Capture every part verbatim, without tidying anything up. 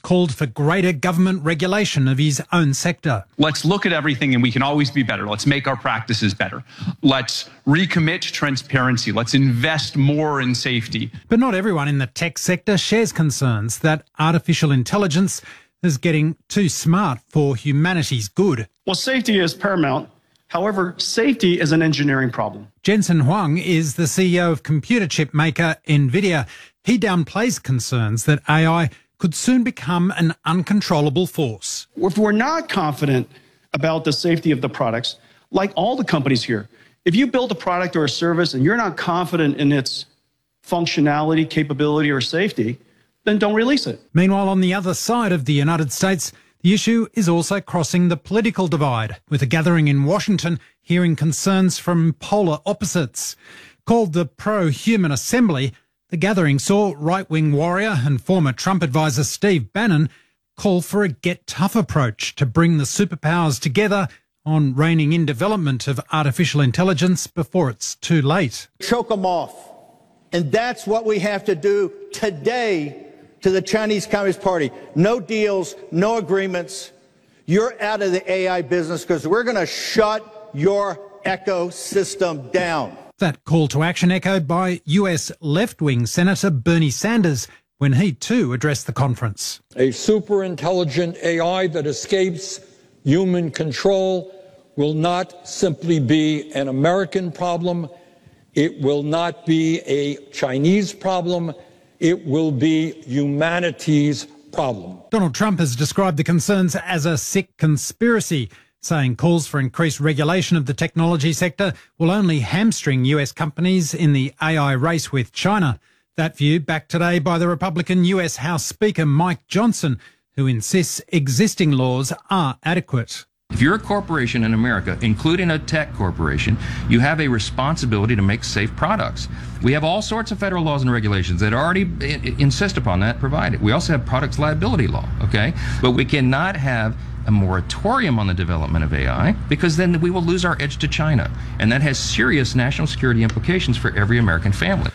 called for greater government regulation of his own sector. Let's look at everything and we can always be better. Let's make our practices better. Let's recommit to transparency. Let's invest more in safety. But not everyone in the tech sector shares concerns that artificial intelligence is getting too smart for humanity's good. Well, safety is paramount. However, safety is an engineering problem. Jensen Huang is the C E O of computer chip maker NVIDIA. He downplays concerns that A I could soon become an uncontrollable force. If we're not confident about the safety of the products, like all the companies here, if you build a product or a service and you're not confident in its functionality, capability, or safety, then don't release it. Meanwhile, on the other side of the United States, the issue is also crossing the political divide, with a gathering in Washington hearing concerns from polar opposites. Called the Pro-Human Assembly, the gathering saw right-wing warrior and former Trump advisor Steve Bannon call for a get-tough approach to bring the superpowers together on reining in development of artificial intelligence before it's too late. Choke them off. And that's what we have to do today to the Chinese Communist Party. No deals, no agreements. You're out of the A I business because we're going to shut your ecosystem down. That call to action echoed by U S left-wing Senator Bernie Sanders when he too addressed the conference. A super-intelligent A I that escapes human control will not simply be an American problem. It will not be a Chinese problem. It will be humanity's problem. Donald Trump has described the concerns as a sick conspiracy, saying calls for increased regulation of the technology sector will only hamstring U S companies in the A I race with China. That view backed today by the Republican U S House Speaker Mike Johnson, who insists existing laws are adequate. If you're a corporation in America, including a tech corporation, you have a responsibility to make safe products. We have all sorts of federal laws and regulations that already insist upon that provided. We also have products liability law, okay? But we cannot have a moratorium on the development of A I because then we will lose our edge to China. And that has serious national security implications for every American family.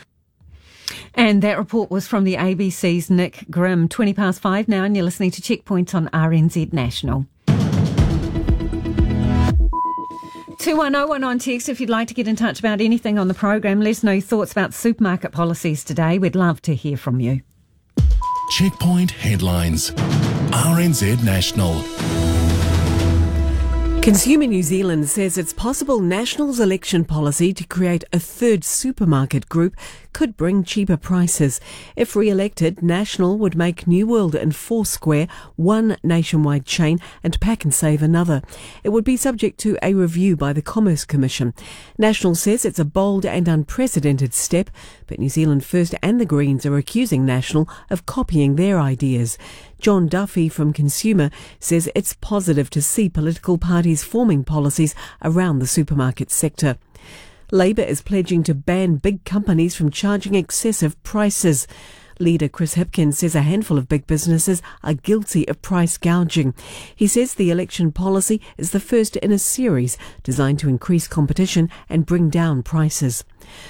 And that report was from the A B C's Nick Grimm. twenty past five now, and you're listening to Checkpoint on R N Z National. two one oh one on text if you'd like to get in touch about anything on the program. Let us know your thoughts about supermarket policies today. We'd love to hear from you. Checkpoint headlines. R N Z National. Consumer New Zealand says it's possible National's election policy to create a third supermarket group could bring cheaper prices. If re-elected, National would make New World and Foursquare one nationwide chain and Pack and Save another. It would be subject to a review by the Commerce Commission. National says it's a bold and unprecedented step, but New Zealand First and the Greens are accusing National of copying their ideas. John Duffy from Consumer says it's positive to see political parties forming policies around the supermarket sector. Labour is pledging to ban big companies from charging excessive prices. Leader Chris Hipkins says a handful of big businesses are guilty of price gouging. He says the election policy is the first in a series designed to increase competition and bring down prices.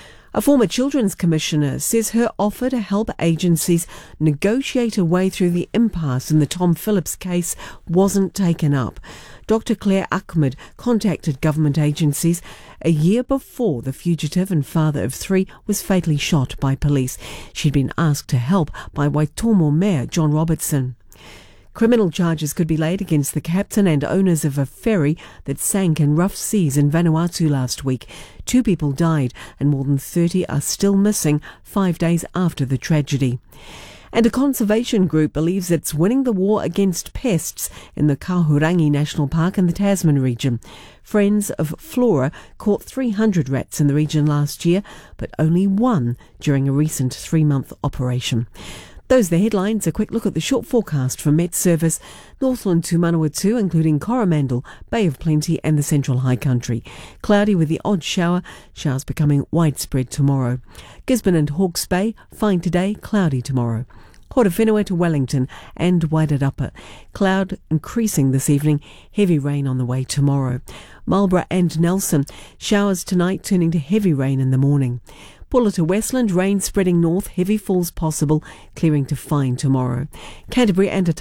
A former Children's Commissioner says her offer to help agencies negotiate a way through the impasse in the Tom Phillips case wasn't taken up. Doctor Claire Ahmed contacted government agencies a year before the fugitive and father of three was fatally shot by police. She'd been asked to help by Waitomo Mayor John Robertson. Criminal charges could be laid against the captain and owners of a ferry that sank in rough seas in Vanuatu last week. Two people died and more than thirty are still missing five days after the tragedy. And a conservation group believes it's winning the war against pests in the Kahurangi National Park in the Tasman region. Friends of Flora caught three hundred rats in the region last year, but only one during a recent three-month operation. Those are the headlines. A quick look at the short forecast for Met Service. Northland to Manawatu, including Coromandel, Bay of Plenty and the Central High Country. Cloudy with the odd shower, showers becoming widespread tomorrow. Gisborne and Hawke's Bay, fine today, cloudy tomorrow. Horowhenua to Wellington and Wairarapa. Cloud increasing this evening, heavy rain on the way tomorrow. Marlborough and Nelson, showers tonight turning to heavy rain in the morning. Pulla to Westland, rain spreading north, heavy falls possible, clearing to fine tomorrow. Canterbury and